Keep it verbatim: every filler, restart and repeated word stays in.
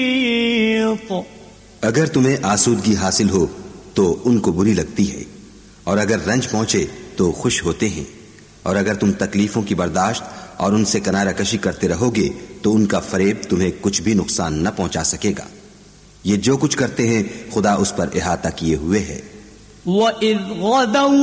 अगर तुम्हें आसूदगी हासिल हो तो उनको बुरी लगती है, और अगर रंज पहुंचे तो खुश होते हैं, और अगर तुम तकलीफों की बर्दाश्त और उनसे किनारा कशी करते रहोगे तो उनका फरेब तुम्हें कुछ भी नुकसान न पहुंचा सकेगा। ये जो कुछ करते हैं खुदा उस पर इहाता किए हुए है।